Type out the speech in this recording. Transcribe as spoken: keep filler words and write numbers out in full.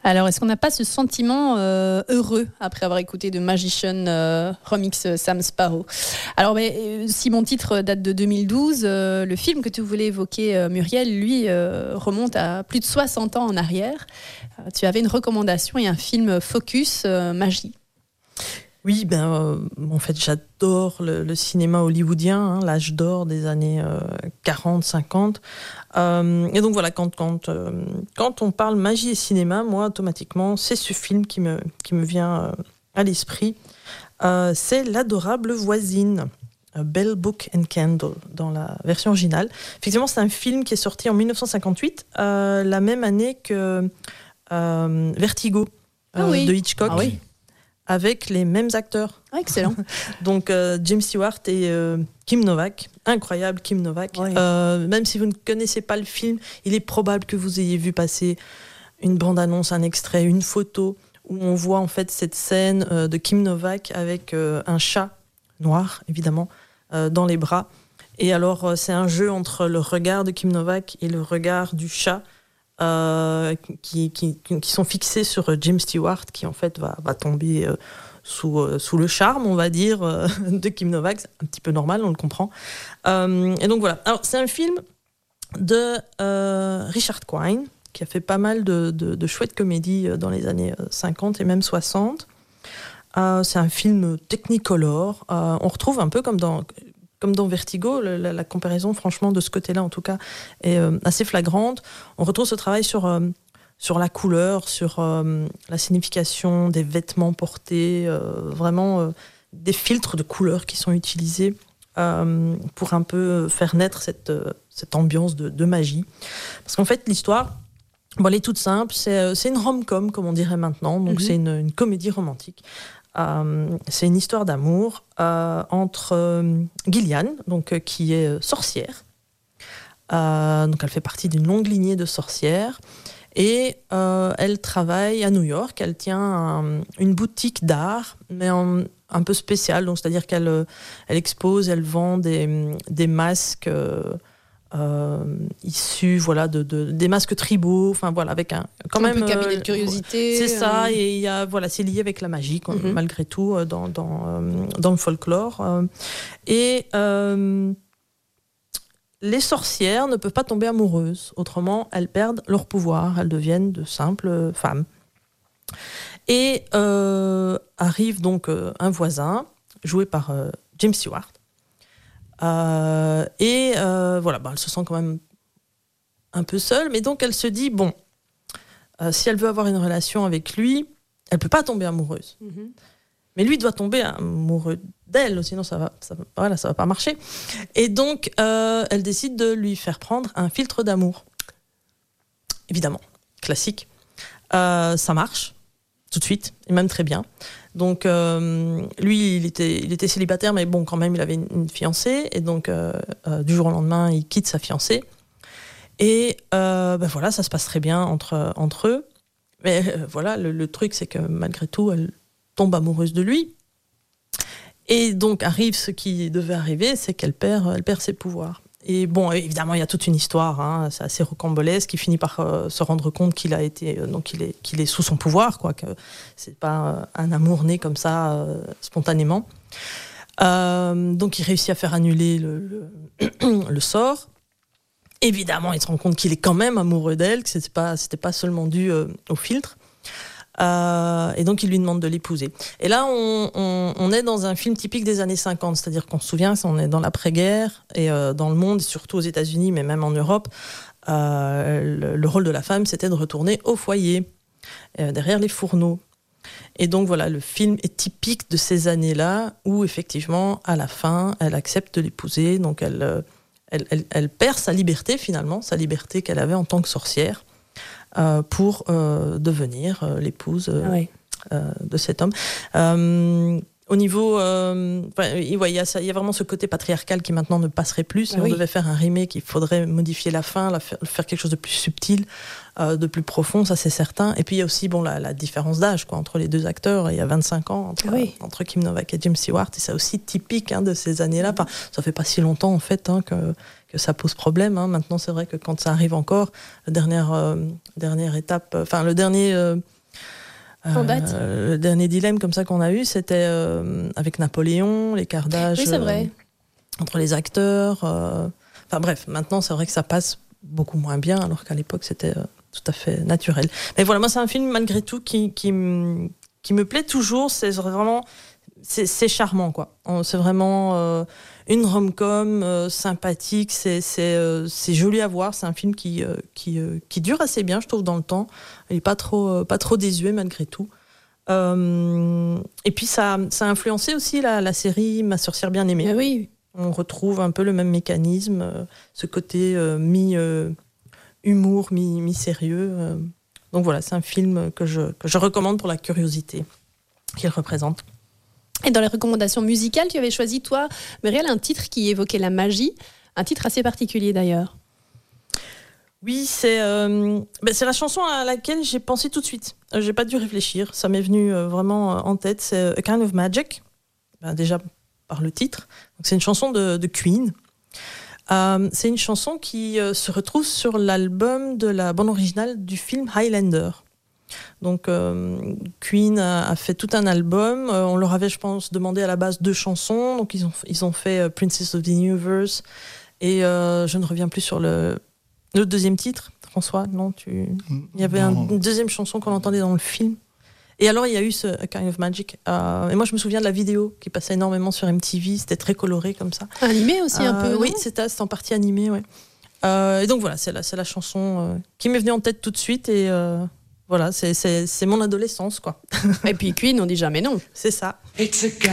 Alors, est-ce qu'on n'a pas ce sentiment euh, heureux après avoir écouté The Magician euh, remix euh, Sam Sparro? Alors, mais, si mon titre date de deux mille douze, euh, le film que tu voulais évoquer, euh, Muriel, lui, euh, remonte à plus de soixante ans en arrière. Euh, tu avais une recommandation et un film focus euh, magie. Oui, ben, euh, en fait, j'adore le, le cinéma hollywoodien, hein, l'âge d'or des années euh, quarante, cinquante. Euh, et donc voilà, quand, quand, euh, quand on parle magie et cinéma, moi, automatiquement, c'est ce film qui me, qui me vient euh, à l'esprit. Euh, c'est L'adorable voisine, Bell, Book and Candle, dans la version originale. Effectivement, c'est un film qui est sorti en dix-neuf cent cinquante-huit, euh, la même année que euh, Vertigo, euh, ah oui. de Hitchcock. Ah oui. Avec les mêmes acteurs. Ah, excellent. Donc euh, James Stewart et euh, Kim Novak. Incroyable, Kim Novak. Oui. Euh, même si vous ne connaissez pas le film, il est probable que vous ayez vu passer une bande-annonce, un extrait, une photo où on voit en fait cette scène euh, de Kim Novak avec euh, un chat noir, évidemment, euh, dans les bras. Et alors, euh, c'est un jeu entre le regard de Kim Novak et le regard du chat. Euh, qui, qui, qui sont fixés sur James Stewart, qui en fait va, va tomber euh, sous, euh, sous le charme, on va dire, euh, de Kim Novak. C'est un petit peu normal, on le comprend. Euh, et donc voilà. Alors, c'est un film de euh, Richard Quine, qui a fait pas mal de, de, de chouettes comédies dans les années cinquante et même soixante. Euh, c'est un film technicolor. Euh, on retrouve un peu comme dans... Comme dans Vertigo, la, la comparaison, franchement, de ce côté-là, en tout cas, est euh, assez flagrante. On retrouve ce travail sur, euh, sur la couleur, sur euh, la signification des vêtements portés, euh, vraiment euh, des filtres de couleurs qui sont utilisés euh, pour un peu faire naître cette, euh, cette ambiance de, de magie. Parce qu'en fait, l'histoire, bon, elle est toute simple. C'est, c'est une rom-com, comme on dirait maintenant. Donc, mm-hmm. c'est une, une comédie romantique. Euh, c'est une histoire d'amour euh, entre euh, Gillian, donc, euh, qui est euh, sorcière. Euh, donc elle fait partie d'une longue lignée de sorcières. Et euh, elle travaille à New York. Elle tient un, une boutique d'art, mais en, un peu spéciale. Donc, c'est-à-dire qu'elle euh, elle expose, elle vend des, des masques... Euh, Euh, issus voilà de, de des masques tribaux, enfin voilà, avec un quand un même peu cabinet de curiosité. C'est ça, euh... et il y a voilà, c'est lié avec la magie quoi, mm-hmm. malgré tout dans dans euh, dans le folklore. Euh, et euh, les sorcières ne peuvent pas tomber amoureuses, autrement elles perdent leur pouvoir, elles deviennent de simples femmes. Et euh, arrive donc euh, un voisin joué par euh, James Stewart. Euh, et euh, voilà, bah, elle se sent quand même un peu seule, mais donc elle se dit bon, euh, si elle veut avoir une relation avec lui, elle peut pas tomber amoureuse, mm-hmm. mais lui doit tomber amoureux d'elle, sinon ça va, ça va, voilà, ça va pas marcher. Et donc euh, elle décide de lui faire prendre un filtre d'amour. Évidemment, classique. Euh, ça marche tout de suite, et même très bien. Donc, euh, lui, il était, il était célibataire, mais bon, quand même, il avait une, une fiancée. Et donc, euh, euh, du jour au lendemain, il quitte sa fiancée. Et euh, ben voilà, ça se passe très bien entre, entre eux. Mais euh, voilà, le, le truc, c'est que malgré tout, elle tombe amoureuse de lui. Et donc, arrive ce qui devait arriver, c'est qu'elle perd, elle perd ses pouvoirs. Et bon, évidemment, il y a toute une histoire, hein, c'est assez rocambolesque. Il finit par euh, se rendre compte qu'il a été, euh, donc il est, qu'il est sous son pouvoir, quoi, que c'est pas euh, un amour né comme ça euh, spontanément. Euh, donc, il réussit à faire annuler le, le, le sort. Évidemment, il se rend compte qu'il est quand même amoureux d'elle, que c'était pas, c'était pas seulement dû euh, au filtre. Euh, et donc il lui demande de l'épouser. Et là on, on, on est dans un film typique des années cinquante, c'est-à-dire qu'on se souvient, on est dans l'après-guerre et euh, dans le monde, surtout aux États-Unis, mais même en Europe, euh, le, le rôle de la femme, c'était de retourner au foyer, euh, derrière les fourneaux. Et donc voilà, le film est typique de ces années-là où effectivement, à la fin, elle accepte de l'épouser, donc elle, elle, elle, elle perd sa liberté finalement, sa liberté qu'elle avait en tant que sorcière. Euh, pour euh, devenir euh, l'épouse euh, oui. euh, de cet homme. Euh, au niveau... Euh, il ouais, y, a y a vraiment ce côté patriarcal qui maintenant ne passerait plus. Si oui. on devait faire un remake, il faudrait modifier la fin, la faire, faire quelque chose de plus subtil, euh, de plus profond, ça c'est certain. Et puis il y a aussi bon, la, la différence d'âge quoi, entre les deux acteurs. Il y a vingt-cinq ans entre, oui. euh, entre Kim Novak et James Stewart. Et c'est aussi typique hein, de ces années-là. Enfin, ça fait pas si longtemps en fait hein, que... que ça pose problème. Hein. Maintenant, c'est vrai que quand ça arrive encore, la dernière, euh, dernière étape, enfin, le dernier euh, En date. Euh, le dernier dilemme comme ça qu'on a eu, c'était euh, avec Napoléon, l'écart d'âge Oui, c'est vrai. euh, entre les acteurs. euh. Enfin bref, maintenant c'est vrai que ça passe beaucoup moins bien, alors qu'à l'époque c'était euh, tout à fait naturel. Mais voilà, moi c'est un film malgré tout qui, qui, m- qui me plaît toujours. C'est vraiment, c'est, c'est charmant quoi. On- C'est vraiment euh, une rom-com euh, sympathique. C'est, c'est, euh, c'est joli à voir. C'est un film qui, euh, qui, euh, qui dure assez bien, je trouve, dans le temps. Il est pas trop, euh, pas trop désuet malgré tout. Euh, et puis ça, ça a influencé aussi la, la série Ma sorcière bien aimée. Ah oui. On retrouve un peu le même mécanisme, euh, ce côté euh, mi-humour, euh, mi, mi-sérieux. Euh. Donc voilà, c'est un film que je, que je recommande pour la curiosité qu'il représente. Et dans les recommandations musicales, tu avais choisi, toi, Muriel, un titre qui évoquait la magie, un titre assez particulier d'ailleurs. Oui, c'est, euh, ben c'est la chanson à laquelle j'ai pensé tout de suite. Euh, j'ai pas dû réfléchir, ça m'est venu euh, vraiment euh, en tête. C'est A Kind of Magic, ben déjà par le titre. Donc, c'est une chanson de, de Queen. Euh, c'est une chanson qui euh, se retrouve sur l'album de la bande originale du film Highlander. Donc euh, Queen a, a fait tout un album. Euh, on leur avait, je pense, demandé à la base deux chansons. Donc ils ont, ils ont fait euh, Princess of the Universe et euh, je ne reviens plus sur le, le deuxième titre. François, non, tu... il y avait un, une deuxième chanson qu'on entendait dans le film. Et alors, il y a eu ce A Kind of Magic. Euh, et moi, je me souviens de la vidéo qui passait énormément sur M T V. C'était très coloré comme ça. Animé aussi un Euh, peu. oui, non c'était, c'était en partie animé. Ouais. Euh, et donc voilà, c'est la, c'est la chanson euh, qui m'est venue en tête tout de suite. Et euh, voilà, c'est, c'est, c'est mon adolescence, quoi. Et puis Queen, on dit jamais non. C'est ça. It's a